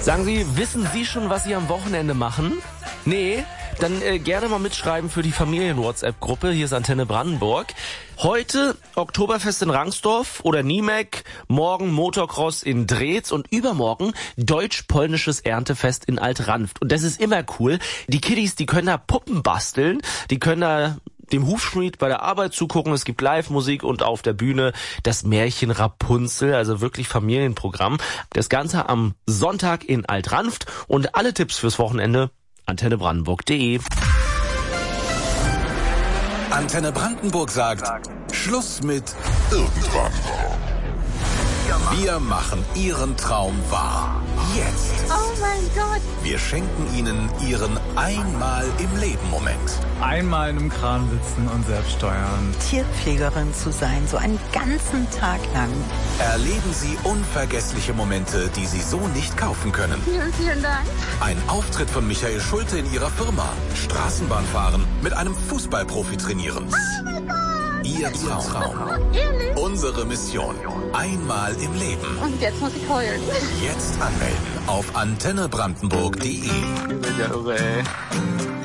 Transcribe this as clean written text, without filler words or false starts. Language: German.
Sagen Sie, wissen Sie schon, was Sie am Wochenende machen? Nee? Dann gerne mal mitschreiben für die Familien-WhatsApp-Gruppe. Hier ist Antenne Brandenburg. Heute Oktoberfest in Rangsdorf oder Niemek, morgen Motocross in Drez und übermorgen deutsch-polnisches Erntefest in Alt-Ranft. Und das ist immer cool. Die Kiddies, die können da Puppen basteln, die können da dem Hufschmied bei der Arbeit zugucken. Es gibt Live-Musik und auf der Bühne das Märchen Rapunzel, also wirklich Familienprogramm. Das Ganze am Sonntag in Alt-Ranft und alle Tipps fürs Wochenende antennebrandenburg.de. Antenne Brandenburg sagt, Schluss mit irgendwann. Wir machen Ihren Traum wahr. Jetzt. Oh mein Gott. Wir schenken Ihnen Ihren Einmal im Leben Moment. Einmal in einem Kran sitzen und selbst steuern. Tierpflegerin zu sein, so einen ganzen Tag lang. Erleben Sie unvergessliche Momente, die Sie so nicht kaufen können. Vielen, vielen Dank. Ein Auftritt von Michael Schulte in Ihrer Firma. Straßenbahn fahren, mit einem Fußballprofi trainieren. Oh mein Gott. Ihr Traum. Ehrlich? Unsere Mission. Einmal im Leben. Und jetzt muss ich heulen. Jetzt anmelden auf antennebrandenburg.de. Ihr seid ja irre, ey.